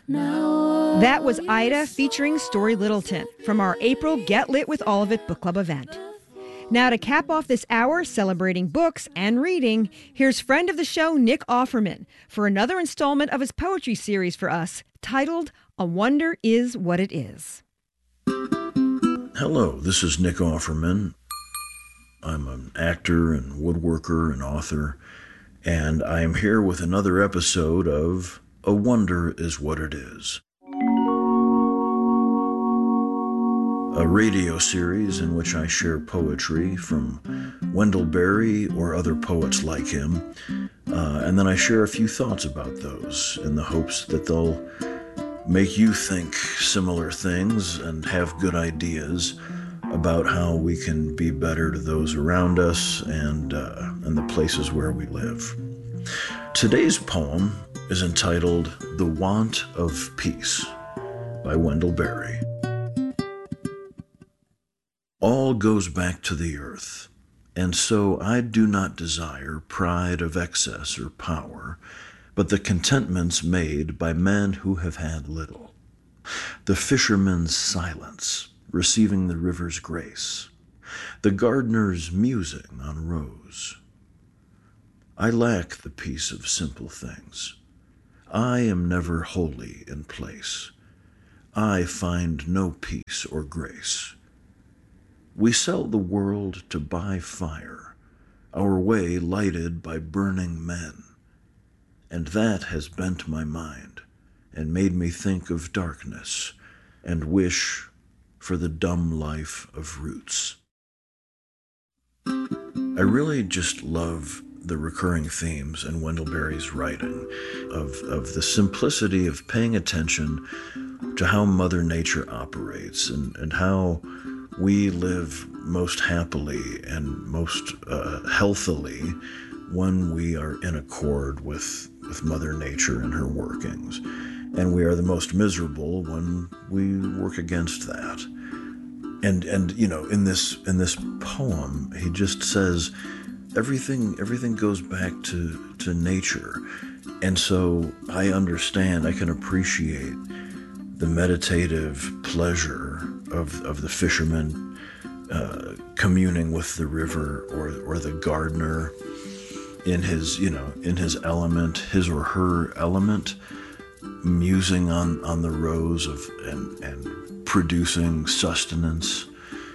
That was Ida featuring Story Littleton from our April Get Lit with All of It book club event. Now to cap off this hour celebrating books and reading, here's friend of the show Nick Offerman for another installment of his poetry series for us titled A Wonder Is What It Is. Hello, this is Nick Offerman. I'm an actor and woodworker and author, and I am here with another episode of A Wonder Is What It Is, a radio series in which I share poetry from Wendell Berry or other poets like him, and then I share a few thoughts about those in the hopes that they'll make you think similar things and have good ideas about how we can be better to those around us and the places where we live. Today's poem is entitled The Want of Peace by Wendell Berry. All goes back to the earth, and so I do not desire pride of excess or power, but the contentments made by men who have had little. The fisherman's silence, receiving the river's grace. The gardener's musing on rose. I lack the peace of simple things. I am never wholly in place. I find no peace or grace. We sell the world to buy fire, our way lighted by burning men. And that has bent my mind and made me think of darkness and wish for the dumb life of roots. I really just love the recurring themes in Wendell Berry's writing of the simplicity of paying attention to how Mother Nature operates and how we live most happily and most healthily when we are in accord with Mother Nature and her workings. And we are the most miserable when we work against that. And you know, in this poem, he just says everything goes back to nature. And so I understand, I can appreciate the meditative pleasure of the fisherman communing with the river, or the gardener in his element, his or her element, musing on the rose and producing sustenance,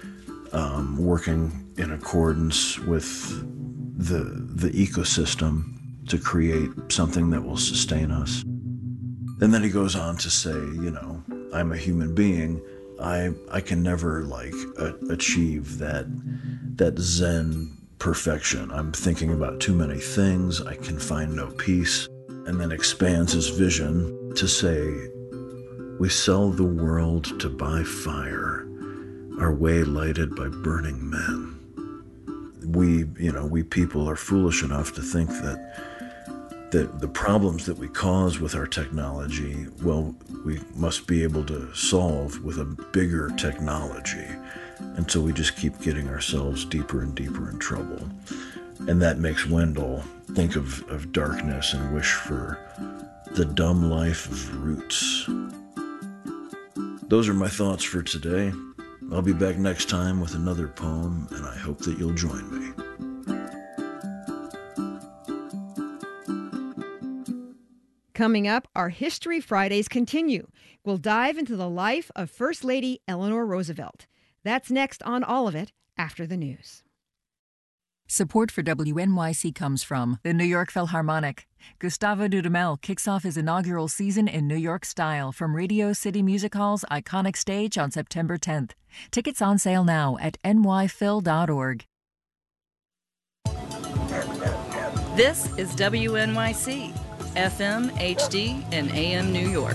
working in accordance with the ecosystem to create something that will sustain us. And then he goes on to say, I'm a human being. I can never achieve that Zen perfection. I'm thinking about too many things. I can find no peace. And then expands his vision to say, we sell the world to buy fire, our way lighted by burning men. We people are foolish enough to think that the problems that we cause with our technology, well, we must be able to solve with a bigger technology. And so we just keep getting ourselves deeper and deeper in trouble. And that makes Wendell think of darkness and wish for the dumb life of roots. Those are my thoughts for today. I'll be back next time with another poem, and I hope that you'll join me. Coming up, our History Fridays continue. We'll dive into the life of First Lady Eleanor Roosevelt. That's next on All of It after the news. Support for WNYC comes from the New York Philharmonic. Gustavo Dudamel kicks off his inaugural season in New York style from Radio City Music Hall's iconic stage on September 10th. Tickets on sale now at nyphil.org. This is WNYC, FM, HD, and AM New York.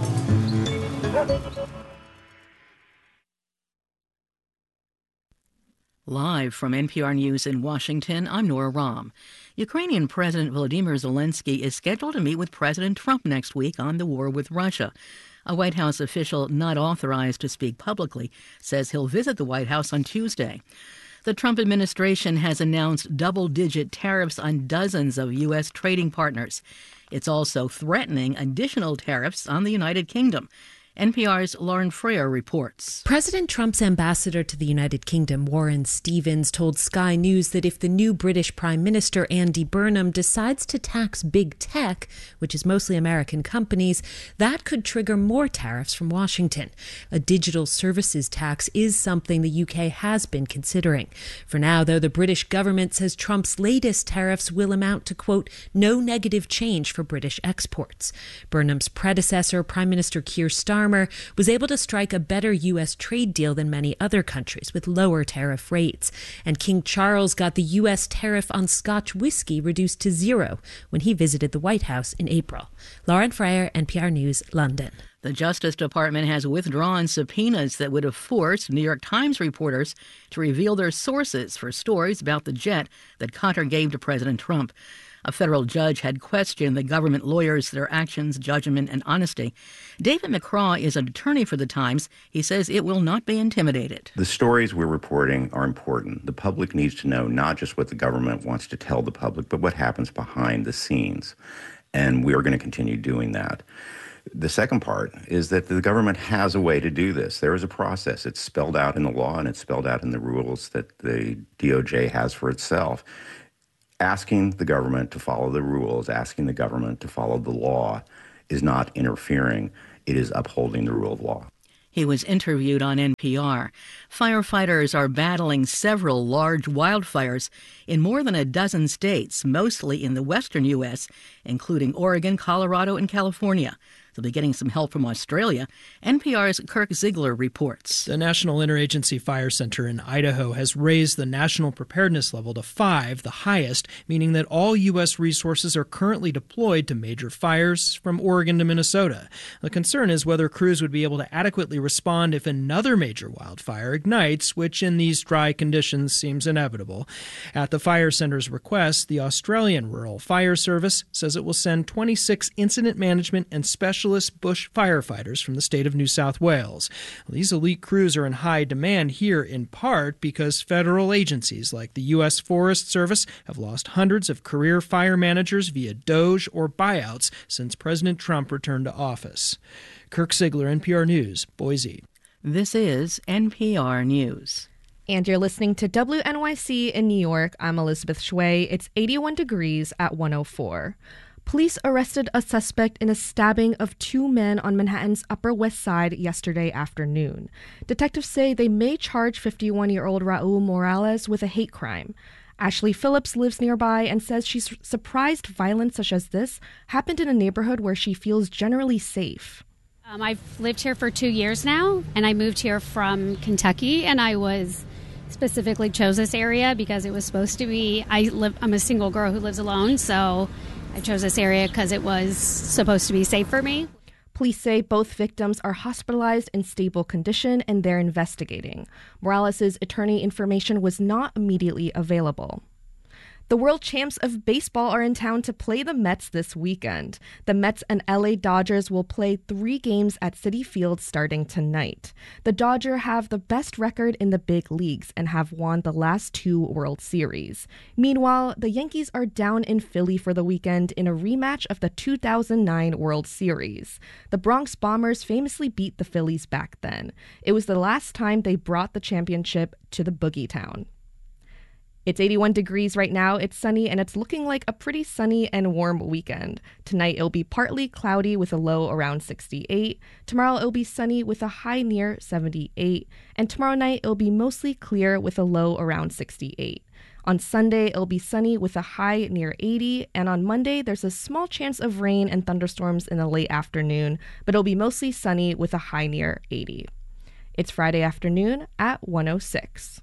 Live from NPR News in Washington, I'm Nora Rahm. Ukrainian President Volodymyr Zelensky is scheduled to meet with President Trump next week on the war with Russia. A White House official not authorized to speak publicly says he'll visit the White House on Tuesday. The Trump administration has announced double-digit tariffs on dozens of U.S. trading partners. It's also threatening additional tariffs on the United Kingdom. NPR's Lauren Freer reports. President Trump's ambassador to the United Kingdom, Warren Stevens, told Sky News that if the new British Prime Minister, Andy Burnham, decides to tax big tech, which is mostly American companies, that could trigger more tariffs from Washington. A digital services tax is something the UK has been considering. For now, though, the British government says Trump's latest tariffs will amount to, quote, no negative change for British exports. Burnham's predecessor, Prime Minister Keir Starmer, was able to strike a better U.S. trade deal than many other countries with lower tariff rates. And King Charles got the U.S. tariff on Scotch whiskey reduced to 0 when he visited the White House in April. Lauren Freyer, NPR News, London. The Justice Department has withdrawn subpoenas that would have forced New York Times reporters to reveal their sources for stories about the jet that Qatar gave to President Trump. A federal judge had questioned the government lawyers, their actions, judgment, and honesty. David McCraw is an attorney for the Times. He says it will not be intimidated. The stories we're reporting are important. The public needs to know not just what the government wants to tell the public, but what happens behind the scenes. And we are going to continue doing that. The second part is that the government has a way to do this. There is a process. It's spelled out in the law and it's spelled out in the rules that the DOJ has for itself. Asking the government to follow the rules, asking the government to follow the law is not interfering. It is upholding the rule of law. He was interviewed on NPR. Firefighters are battling several large wildfires in more than a dozen states, mostly in the western U.S., including Oregon, Colorado, and California. They'll be getting some help from Australia. NPR's Kirk Ziegler reports. The National Interagency Fire Center in Idaho has raised the national preparedness level to 5, the highest, meaning that all U.S. resources are currently deployed to major fires from Oregon to Minnesota. The concern is whether crews would be able to adequately respond if another major wildfire ignites, which in these dry conditions seems inevitable. At the fire center's request, the Australian Rural Fire Service says it will send 26 incident management and specialist bush firefighters from the state of New South Wales. These elite crews are in high demand here in part because federal agencies like the U.S. Forest Service have lost hundreds of career fire managers via DOGE or buyouts since President Trump returned to office. Kirk Ziegler, NPR News, Boise. This is NPR News. And you're listening to WNYC in New York. I'm Elizabeth Shui. It's 81 degrees at 104. Police arrested a suspect in a stabbing of 2 men on Manhattan's Upper West Side yesterday afternoon. Detectives say they may charge 51-year-old Raul Morales with a hate crime. Ashley Phillips lives nearby and says she's surprised violence such as this happened in a neighborhood where she feels generally safe. I've lived here for 2 years now, and I moved here from Kentucky, and I was specifically chose this area because it was supposed to be, I'm a single girl who lives alone, so I chose this area because it was supposed to be safe for me. Police say both victims are hospitalized in stable condition and they're investigating. Morales' attorney information was not immediately available. The world champs of baseball are in town to play the Mets this weekend. The Mets and LA Dodgers will play 3 games at Citi Field starting tonight. The Dodgers have the best record in the big leagues and have won the last 2 World Series. Meanwhile, the Yankees are down in Philly for the weekend in a rematch of the 2009 World Series. The Bronx Bombers famously beat the Phillies back then. It was the last time they brought the championship to the Boogie Town. It's 81 degrees right now, it's sunny, and it's looking like a pretty sunny and warm weekend. Tonight it'll be partly cloudy with a low around 68. Tomorrow it'll be sunny with a high near 78. And tomorrow night it'll be mostly clear with a low around 68. On Sunday it'll be sunny with a high near 80. And on Monday there's a small chance of rain and thunderstorms in the late afternoon, but it'll be mostly sunny with a high near 80. It's Friday afternoon at 1:06.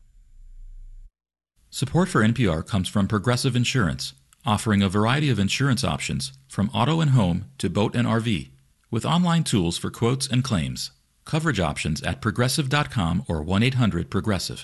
Support for NPR comes from Progressive Insurance, offering a variety of insurance options from auto and home to boat and RV, with online tools for quotes and claims. Coverage options at progressive.com or 1-800-PROGRESSIVE.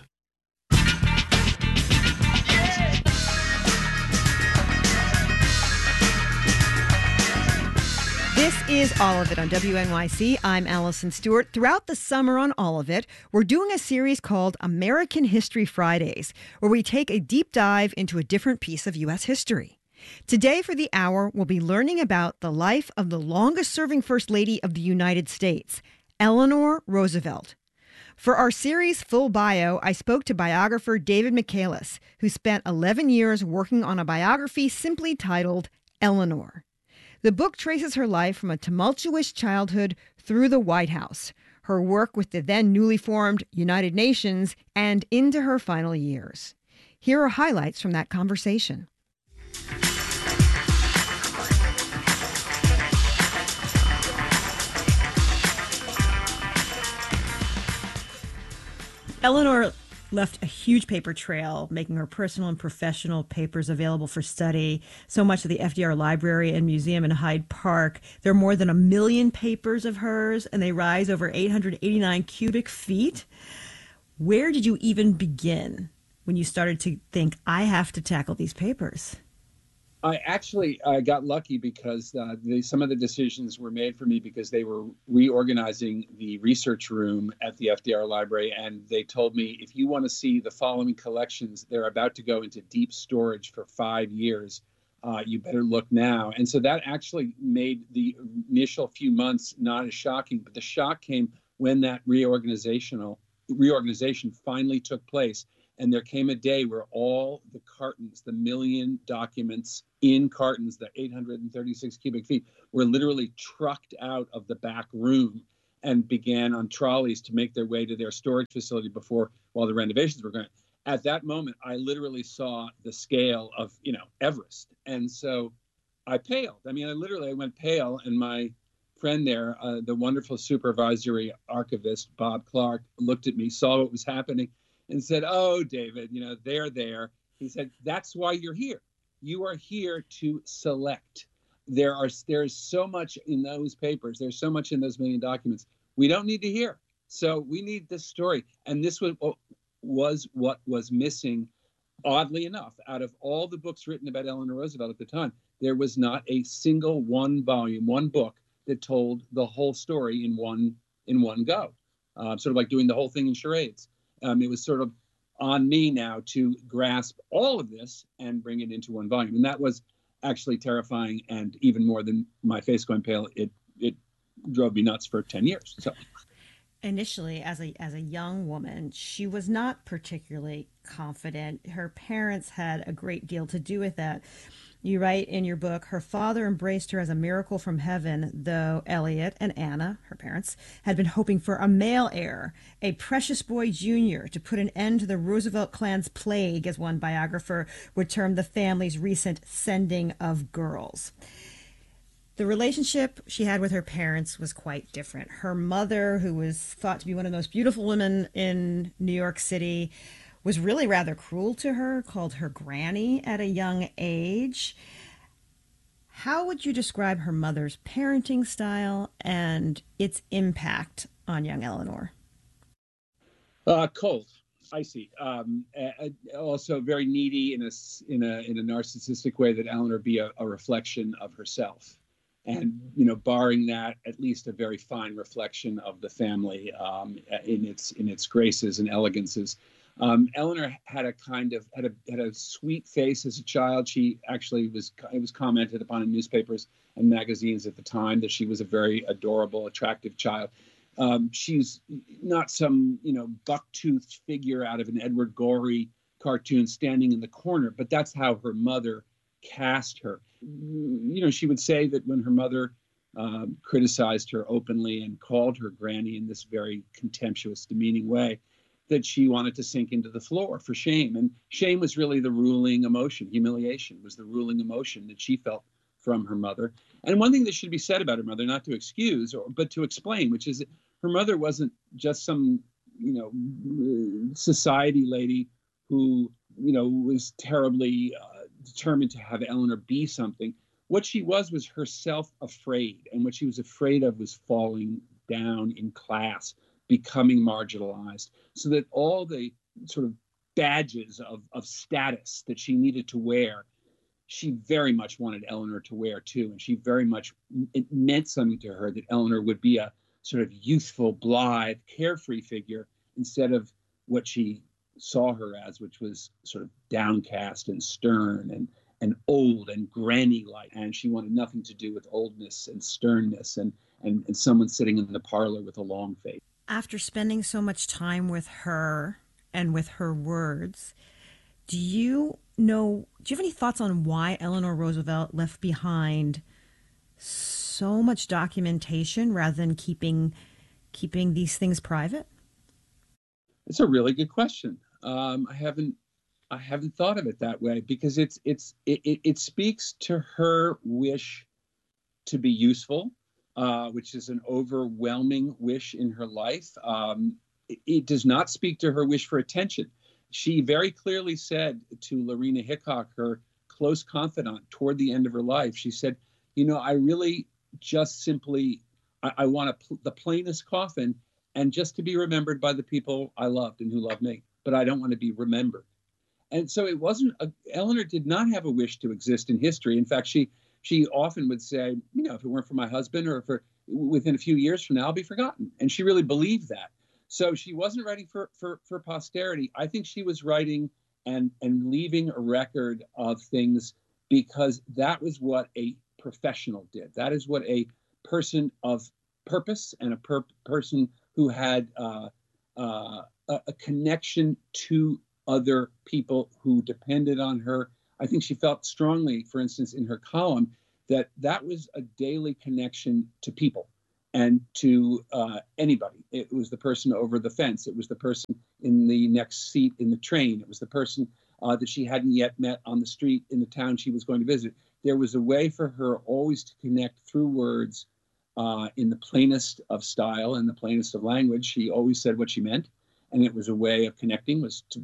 This is All of It on WNYC. I'm Allison Stewart. Throughout the summer on All of It, we're doing a series called American History Fridays, where we take a deep dive into a different piece of U.S. history. Today for the hour, we'll be learning about the life of the longest-serving First Lady of the United States, Eleanor Roosevelt. For our series Full Bio, I spoke to biographer David Michaelis, who spent 11 years working on a biography simply titled Eleanor. The book traces her life from a tumultuous childhood through the White House, her work with the then newly formed United Nations, and into her final years. Here are highlights from that conversation. Eleanor left a huge paper trail, making her personal and professional papers available for study. So much of the FDR Library and Museum in Hyde Park. There are more than 1 million papers of hers, and they rise over 889 cubic feet. Where did you even begin when you started to think, I have to tackle these papers? I got lucky because some of the decisions were made for me because they were reorganizing the research room at the FDR Library. And they told me, if you want to see the following collections, they're about to go into deep storage for 5 years. You better look now. And so that actually made the initial few months not as shocking. But the shock came when that reorganization finally took place. And there came a day where all the cartons, the 1 million documents in cartons, the 836 cubic feet, were literally trucked out of the back room and began on trolleys to make their way to their storage facility while the renovations were going. At that moment, I literally saw the scale of, Everest. And so I paled. I went pale, and my friend there, the wonderful supervisory archivist, Bob Clark, looked at me, saw what was happening, and said, "Oh, David, they're there." He said, "That's why you're here. You are here to select. There's so much in those papers. There's so much in those 1 million documents. We don't need to hear. So we need this story." And this was what was missing. Oddly enough, out of all the books written about Eleanor Roosevelt at the time, there was not a single one book that told the whole story in one go. Sort of like doing the whole thing in charades. It was sort of on me now to grasp all of this and bring it into one volume. And that was actually terrifying. And even more than my face going pale, it drove me nuts for 10 years. So initially, as a young woman, she was not particularly confident. Her parents had a great deal to do with that. You write in your book, her father embraced her as a miracle from heaven, though Elliot and Anna, her parents, had been hoping for a male heir, a precious boy junior, to put an end to the Roosevelt clan's plague, as one biographer would term the family's recent sending of girls. The relationship she had with her parents was quite different. Her mother, who was thought to be one of the most beautiful women in New York City, was really rather cruel to her, called her granny at a young age. How would you describe her mother's parenting style and its impact on young Eleanor? Cold, icy, also very needy in a narcissistic way that Eleanor be a reflection of herself. And, barring that, at least a very fine reflection of the family in its graces and elegances. Eleanor had a sweet face as a child. She actually it was commented upon in newspapers and magazines at the time that she was a very adorable, attractive child. She's not some, buck-toothed figure out of an Edward Gorey cartoon standing in the corner, but that's how her mother cast her. She would say that when her mother criticized her openly and called her granny in this very contemptuous, demeaning way, that she wanted to sink into the floor for shame. And shame was really the ruling emotion. Humiliation was the ruling emotion that she felt from her mother. And one thing that should be said about her mother, not to excuse, but to explain, which is that her mother wasn't just some, society lady who, was terribly determined to have Eleanor be something. What she was herself afraid. And what she was afraid of was falling down in class, becoming marginalized, so that all the sort of badges of status that she needed to wear, she very much wanted Eleanor to wear too. And it meant something to her that Eleanor would be a sort of youthful, blithe, carefree figure instead of what she saw her as, which was sort of downcast and stern and old and granny-like. And she wanted nothing to do with oldness and sternness and someone sitting in the parlor with a long face. After spending so much time with her and with her words, do you have any thoughts on why Eleanor Roosevelt left behind so much documentation rather than keeping these things private? It's a really good question. I haven't thought of it that way, because it speaks to her wish to be useful, which is an overwhelming wish in her life. It does not speak to her wish for attention. She very clearly said to Lorena Hickok, her close confidant, toward the end of her life, she said, I really just simply, I want the plainest coffin, and just to be remembered by the people I loved and who loved me, but I don't want to be remembered. And so it wasn't, Eleanor did not have a wish to exist in history. In fact, she often would say, if it weren't for my husband, or if within a few years from now, I'll be forgotten. And she really believed that. So she wasn't writing for posterity. I think she was writing and leaving a record of things because that was what a professional did. That is what a person of purpose and a person who had a connection to other people who depended on her. I think she felt strongly, for instance, in her column, that was a daily connection to people and to anybody. It was the person over the fence. It was the person in the next seat in the train. It was the person that she hadn't yet met on the street in the town she was going to visit. There was a way for her always to connect through words in the plainest of style and the plainest of language. She always said what she meant. And it was a way of connecting, was to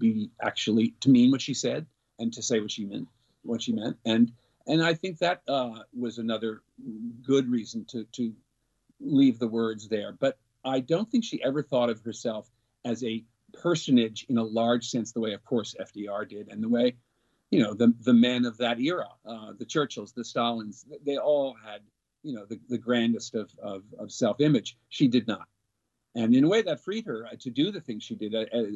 mean what she said and to say what she meant. And I think that was another good reason to leave the words there. But I don't think she ever thought of herself as a personage in a large sense, the way, of course, FDR did, and the way, the men of that era, the Churchills, the Stalins, they all had, the grandest of self-image. She did not. And in a way that freed her to do the things she did.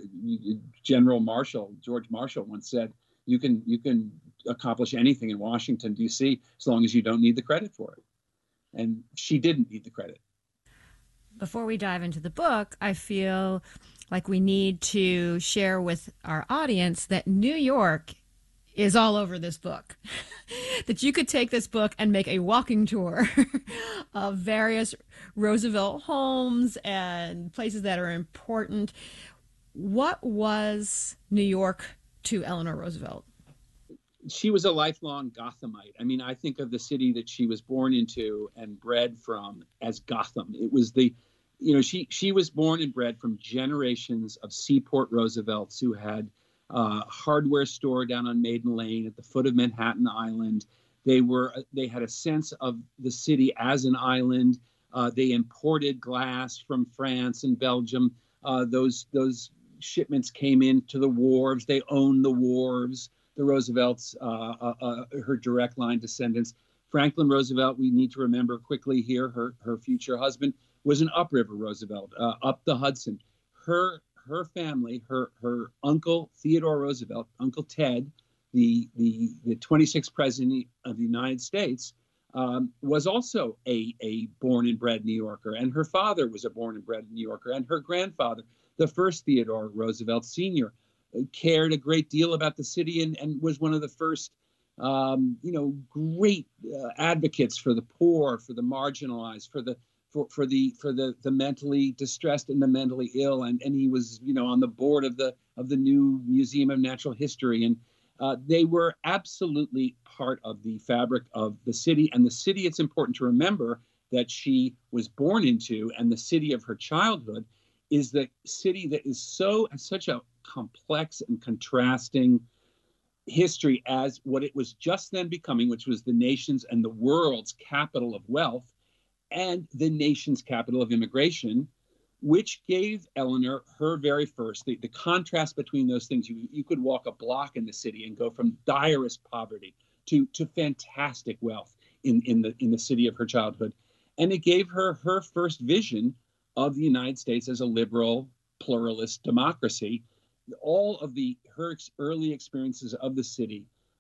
General Marshall, George Marshall, once said, you can accomplish anything in Washington, D.C., as long as you don't need the credit for it. And she didn't need the credit. Before we dive into the book, I feel like we need to share with our audience that New York is all over this book. That you could take this book and make a walking tour of various Roosevelt homes and places that are important. What was New York to Eleanor Roosevelt? She was a lifelong Gothamite. I mean, I think of the city that she was born into and bred from as Gotham. It was she was born and bred from generations of Seaport Roosevelts who had a hardware store down on Maiden Lane at the foot of Manhattan Island. They had a sense of the city as an island. They imported glass from France and Belgium. Those shipments came into the wharves. They owned the wharves. The Roosevelts, her direct line descendants. Franklin Roosevelt, we need to remember quickly here, her future husband, was an upriver Roosevelt, up the Hudson. Her family, her uncle Theodore Roosevelt, Uncle Ted, the 26th president of the United States, was also a born and bred New Yorker, and her father was a born and bred New Yorker, and her grandfather, the first Theodore Roosevelt Sr., cared a great deal about the city and was one of the first, great advocates for the poor, for the marginalized, for the mentally distressed and the mentally ill, and he was on the board of the new Museum of Natural History, and they were absolutely part of the fabric of the city. And the city, it's important to remember, that she was born into, and the city of her childhood, is the city that is such a complex and contrasting history as what it was just then becoming, which was the nation's and the world's capital of wealth and the nation's capital of immigration, which gave Eleanor her very first, the contrast between those things. You could walk a block in the city and go from direst poverty to fantastic wealth in the city of her childhood. And it gave her her first vision of the United States as a liberal, pluralist democracy. All of her early experiences of the city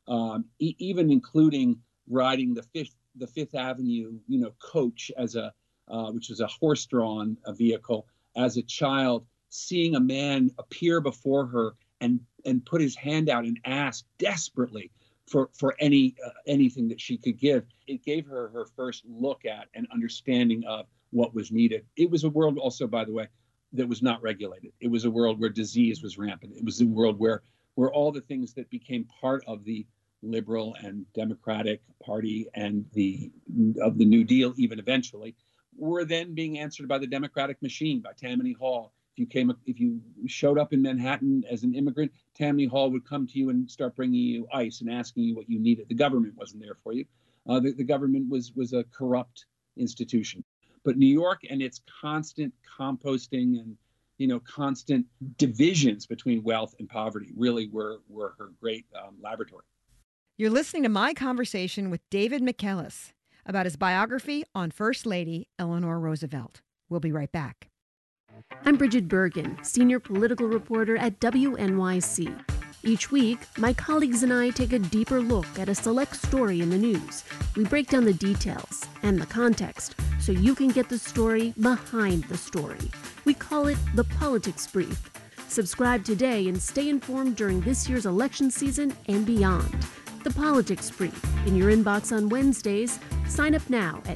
even including riding the Fifth Avenue, coach as which was a horse-drawn vehicle as a child, seeing a man appear before her and put his hand out and ask desperately for anything that she could give. It gave her her first look at and understanding of what was needed. It was a world also, by the way, that was not regulated. It was a world where disease was rampant. It was a world where all the things that became part of the Liberal and Democratic Party and of the New Deal, even eventually, were then being answered by the Democratic machine, by Tammany Hall. If you showed up in Manhattan as an immigrant, Tammany Hall would come to you and start bringing you ice and asking you what you needed. The government wasn't there for you. The government was a corrupt institution. But New York and its constant composting and constant divisions between wealth and poverty really were her great laboratory. You're listening to my conversation with David McKellis about his biography on First Lady Eleanor Roosevelt. We'll be right back. I'm Bridget Bergen, senior political reporter at WNYC. Each week, my colleagues and I take a deeper look at a select story in the news. We break down the details and the context so you can get the story behind the story. We call it the Politics Brief. Subscribe today and stay informed during this year's election season and beyond. The Politics Brief in your inbox on Wednesdays. Sign up now at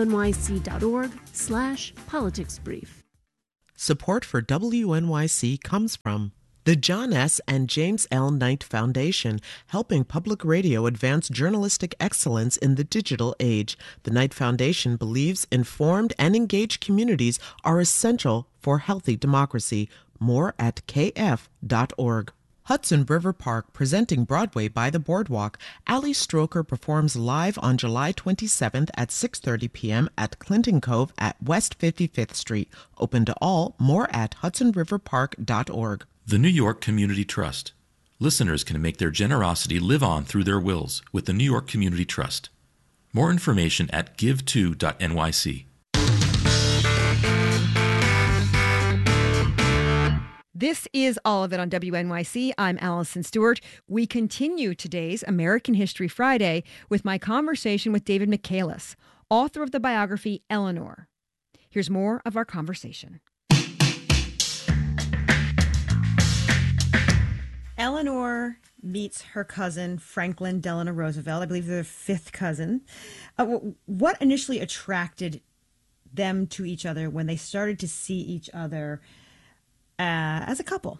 wnyc.org/politicsbrief. Support for WNYC comes from the John S. and James L. Knight Foundation, helping public radio advance journalistic excellence in the digital age. The Knight Foundation believes informed and engaged communities are essential for healthy democracy. More at kf.org. Hudson River Park, presenting Broadway by the Boardwalk. Ali Stroker performs live on July 27th at 6:30 p.m. at Clinton Cove at West 55th Street. Open to all. More at hudsonriverpark.org. The New York Community Trust. Listeners can make their generosity live on through their wills with the New York Community Trust. More information at give2.nyc. This is All of It on WNYC. I'm Allison Stewart. We continue today's American History Friday with my conversation with David McKellis, author of the biography Eleanor. Here's more of our conversation. Eleanor meets her cousin, Franklin Delano Roosevelt. I believe they're the fifth cousin. What initially attracted them to each other when they started to see each other as a couple?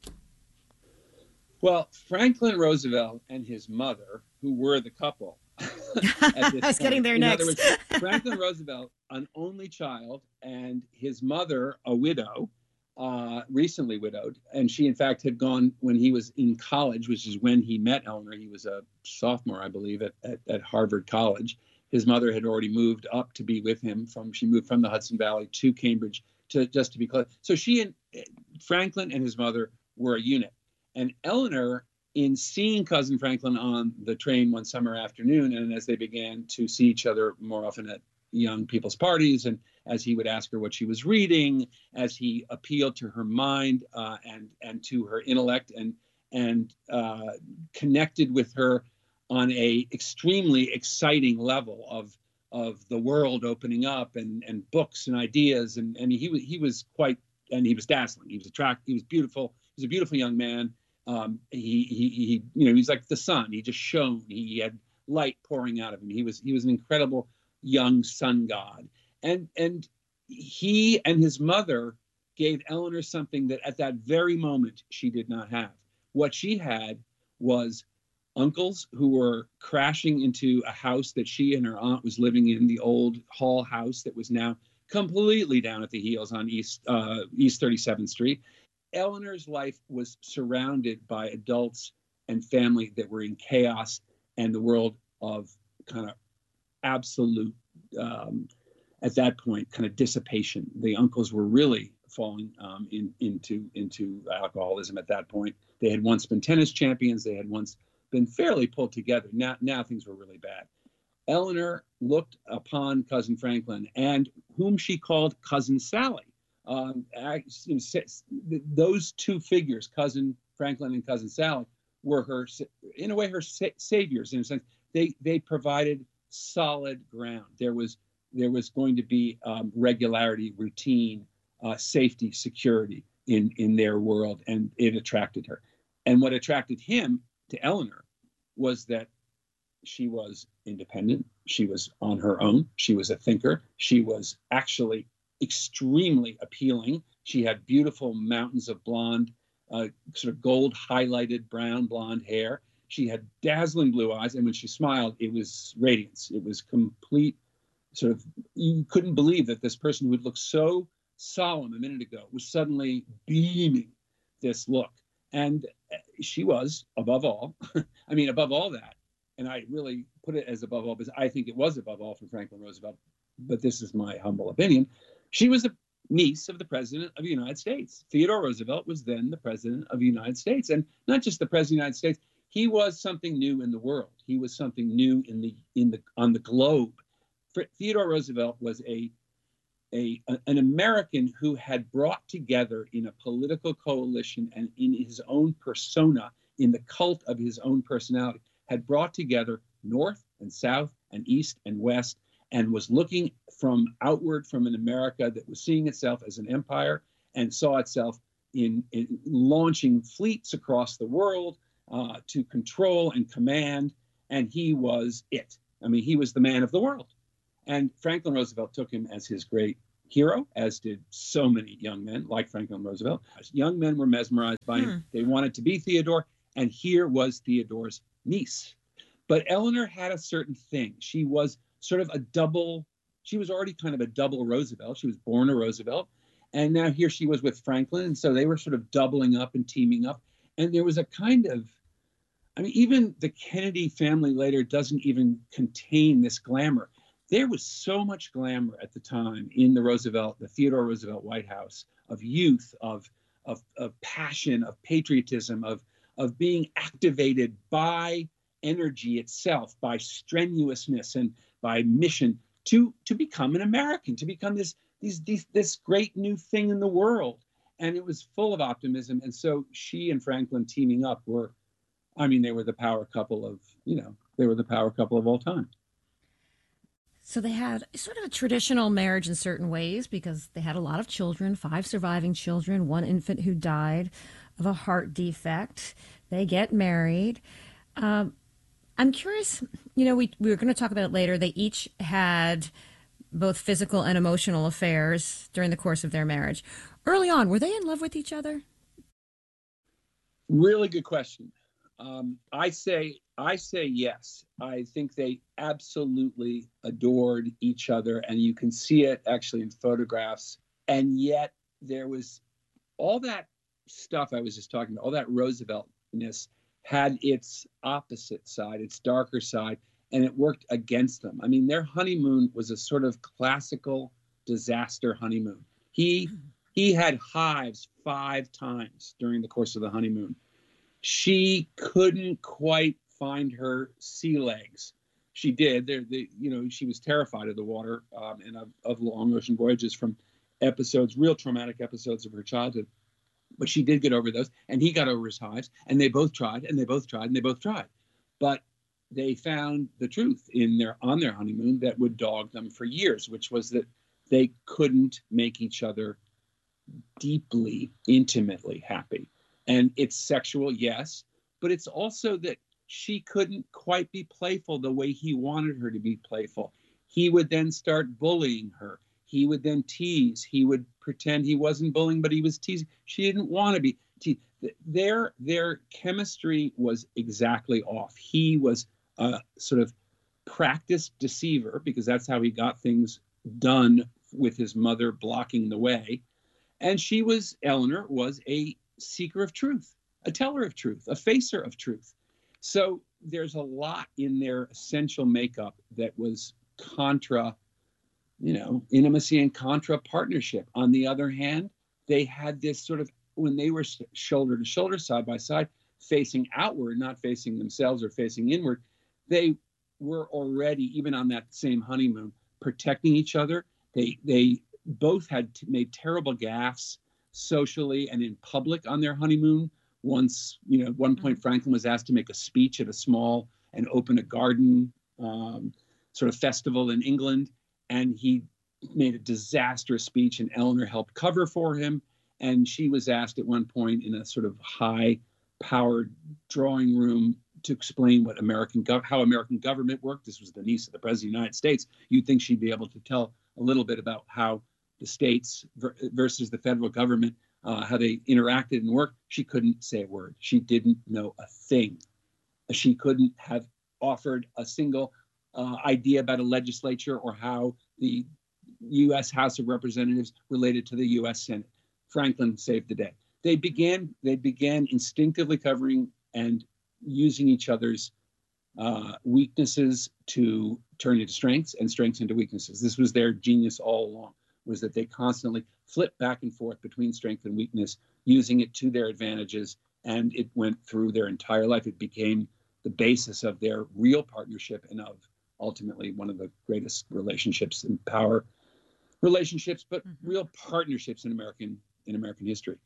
Well, Franklin Roosevelt and his mother, who were the couple. I was getting there next. In other words, Franklin Roosevelt, an only child, and his mother, a widow, recently widowed. And she, in fact, had gone when he was in college, which is when he met Eleanor. He was a sophomore, I believe, at Harvard College. His mother had already moved up to be with him. She moved from the Hudson Valley to Cambridge just to be close. So she and Franklin and his mother were a unit. And Eleanor, in seeing cousin Franklin on the train one summer afternoon, and as they began to see each other more often at young people's parties, and as he would ask her what she was reading, as he appealed to her mind and to her intellect, and connected with her on a extremely exciting level of the world opening up and books and ideas, and he was quite, and he was dazzling. He was attractive. He was beautiful. He was a beautiful young man. He's like the sun. He just shone. He had light pouring out of him. He was an incredible young sun god. And he and his mother gave Eleanor something that at that very moment she did not have. What she had was uncles who were crashing into a house that she and her aunt was living in, the old Hall house that was now completely down at the heels on East 37th Street. Eleanor's life was surrounded by adults and family that were in chaos and the world of kind of absolute, at that point, kind of dissipation. The uncles were really falling into alcoholism at that point. They had once been tennis champions. They had once been fairly pulled together. Now things were really bad. Eleanor looked upon cousin Franklin, and whom she called Cousin Sally. Those two figures, cousin Franklin and cousin Sally, were her, in a way, her saviors. In a sense, they provided solid ground. There was going to be regularity, routine, safety, security in their world, and it attracted her. And what attracted him to Eleanor was that she was independent. She was on her own. She was a thinker. She was actually extremely appealing. She had beautiful mountains of blonde, sort of gold highlighted brown blonde hair. She had dazzling blue eyes. And when she smiled, it was radiance. It was complete sort of, you couldn't believe that this person who had looked so solemn a minute ago was suddenly beaming this look. And she was, above all, above all that, and I really put it as above all because I think it was above all for Franklin Roosevelt, but this is my humble opinion. She was the niece of the President of the United States. Theodore Roosevelt was then the President of the United States. And not just the President of the United States, he was something new in the world. He was something new on the globe. Theodore Roosevelt was an American who had brought together in a political coalition and in his own persona, in the cult of his own personality, had brought together North and South and East and West, and was looking outward from an America that was seeing itself as an empire and saw itself in launching fleets across the world to control and command. And he was it. He was the man of the world. And Franklin Roosevelt took him as his great hero, as did so many young men like Franklin Roosevelt. Young men were mesmerized by him. They wanted to be Theodore. And here was Theodore's niece. But Eleanor had a certain thing. She was sort of she was already kind of a double Roosevelt. She was born a Roosevelt. And now here she was with Franklin. And so they were sort of doubling up and teaming up. And there was a kind of, even the Kennedy family later doesn't even contain this glamour. There was so much glamour at the time in the Theodore Roosevelt White House, of youth, of passion, of patriotism, of being activated by energy itself, by strenuousness and by mission to become an American, to become this great new thing in the world. And it was full of optimism. And so she and Franklin teaming up they were the power couple of all time. So they had sort of a traditional marriage in certain ways because they had a lot of children, 5 surviving children, 1 infant who died of a heart defect. They get married. I'm curious, we were going to talk about it later. They each had both physical and emotional affairs during the course of their marriage. Early on, were they in love with each other? Really good question. I say yes. I think they absolutely adored each other, and you can see it actually in photographs. And yet there was all that stuff I was just talking about, all that Rooseveltness had its opposite side, its darker side, and it worked against them. Their honeymoon was a sort of classical disaster honeymoon. He had hives 5 times during the course of the honeymoon. She couldn't quite find her sea legs. She did. She was terrified of the water and of long ocean voyages from real traumatic episodes of her childhood. But she did get over those, and he got over his hives, and they both tried, and they both tried, and they both tried. But they found the truth on their honeymoon that would dog them for years, which was that they couldn't make each other deeply, intimately happy. And it's sexual, yes, but it's also that she couldn't quite be playful the way he wanted her to be playful. He would then start bullying her. He would then tease. He would pretend he wasn't bullying, but he was teasing. She didn't want to be teased. Their chemistry was exactly off. He was a sort of practiced deceiver because that's how he got things done with his mother blocking the way. And Eleanor was a seeker of truth, a teller of truth, a facer of truth. So there's a lot in their essential makeup that was contra, intimacy and contra partnership. On the other hand, they had this sort of, when they were shoulder to shoulder, side by side, facing outward, not facing themselves or facing inward, they were already, even on that same honeymoon, protecting each other. They both had made terrible gaffes socially and in public on their honeymoon, Once, at one point, Franklin was asked to make a speech at a small and open a garden sort of festival in England, and he made a disastrous speech, and Eleanor helped cover for him. And she was asked at one point in a sort of high-powered drawing room to explain what how American government worked. This was the niece of the President of the United States. You'd think she'd be able to tell a little bit about how the states versus the federal government, how they interacted and worked. She couldn't say a word. She didn't know a thing. She couldn't have offered a single idea about a legislature or how the U.S. House of Representatives related to the U.S. Senate. Franklin saved the day. They began instinctively covering and using each other's weaknesses to turn into strengths and strengths into weaknesses. This was their genius all along, was that they constantly flipped back and forth between strength and weakness, using it to their advantages, and it went through their entire life. It became the basis of their real partnership and of ultimately one of the greatest relationships and power relationships, but real partnerships in American history.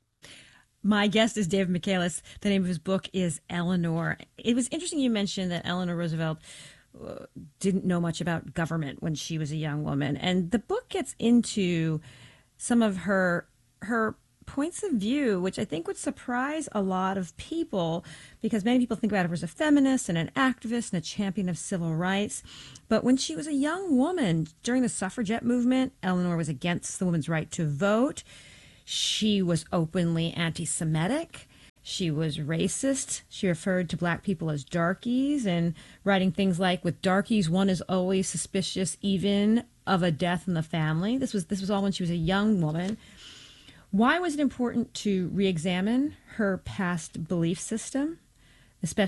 My guest is David Michaelis. The name of his book is Eleanor. It was interesting you mentioned that Eleanor Roosevelt didn't know much about government when she was a young woman. And the book gets into some of her points of view, which I think would surprise a lot of people, because many people think about her as a feminist and an activist and a champion of civil rights. But when she was a young woman during the suffragette movement, Eleanor was against the woman's right to vote. She was openly anti-Semitic. She was racist. She referred to black people as darkies, and writing things like, "With darkies, one is always suspicious, even of a death in the family." This was all when she was a young woman. Why was it important to re-examine her past belief system, especially